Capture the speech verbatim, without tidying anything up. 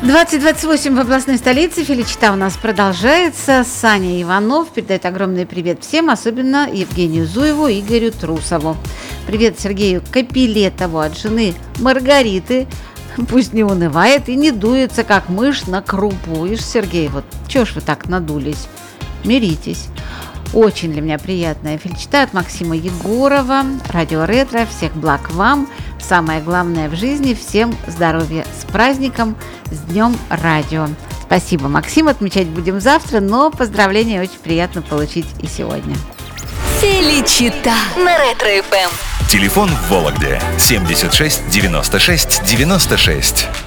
двадцать двадцать восемь в областной столице. Феличита у нас продолжается. Саня Иванов передает огромный привет всем, особенно Евгению Зуеву и Игорю Трусову. Привет Сергею Капилетову от жены Маргариты. Пусть не унывает и не дуется, как мышь на крупу. Ишь, Сергей, вот чё ж вы так надулись? Миритесь. Очень для меня приятная феличита от Максима Егорова. Радио Ретро. Всех благ вам. Самое главное в жизни. Всем здоровья. С праздником, с Днем Радио. Спасибо, Максим. Отмечать будем завтра, но поздравления очень приятно получить и сегодня. Феличита на Ретро эф эм. Телефон в Вологде семьдесят шесть девяносто шесть девяносто шесть.